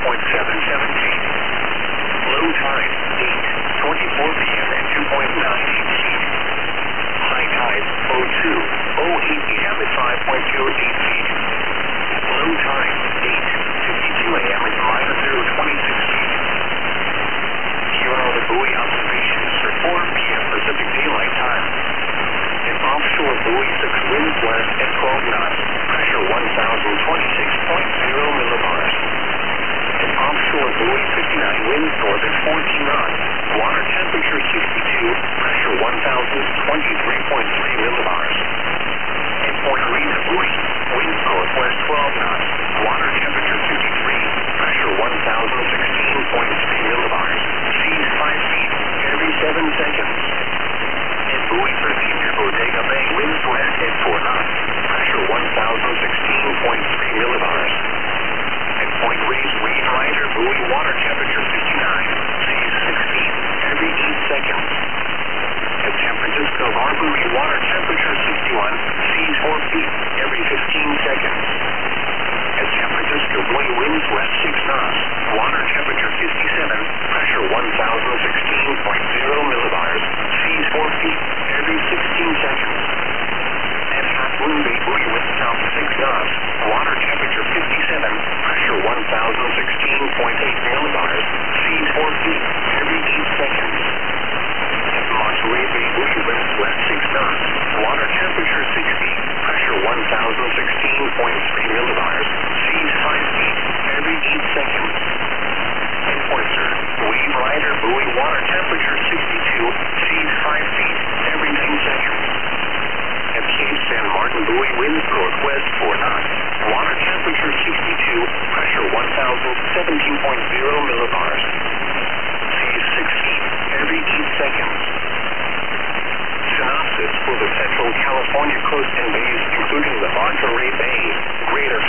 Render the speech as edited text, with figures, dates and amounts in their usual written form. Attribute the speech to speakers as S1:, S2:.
S1: feet. Low tide, 8:24 p.m. at 2.98 feet. High tide, 02:08 p.m. at 5.28 feet. Low tide, 8:52 a.m. at -0.26 feet. Here are the buoy observations for 4 p.m. Pacific Daylight Time. An offshore buoy 6 winds west at 12 knots, pressure 1,026.0 millibars. An offshore buoy 59 winds north at 14 knots, water temperature 62, pressure 1,023.3 millibars. At Point Rita buoy, winds northwest 12 knots, water temperature 53, pressure 1,016.3 millibars, seas 5 feet every 7 seconds. At buoy 13 near Bodega Bay, winds west at 4 knots, pressure 1,016.3 millibars. At Point Reyes Reed Rider buoy, water temperature 59, seas 6 feet every 8 seconds. At San Francisco Bar buoy, water temperature 61, seas 4 feet every 15 seconds. At San Francisco buoy, winds west 6 knots, water temperature 57, pressure 1,016.0 millibars, seas 4 feet every 16 seconds. At Half Moon Bay buoy, wind south 6 knots, water temperature 57, pressure 1,016.8 millibars, seas 4 feet every 8 seconds. At Monterey Bay buoy, wind west 6 knots, water temperature 60, pressure 1,016.3 millibars, seas 5 feet every 8 seconds. At Pointer, Wave Rider buoy, water temperature 62, seas 5 feet every 9 seconds. At Cape San Martin buoy, winds northwest 4 knots, water temperature 62, pressure 1,017.0 millibars, seas 6 feet every 8 seconds. Synopsis for the Central California coast and bays, including the Monterey Bay, Greater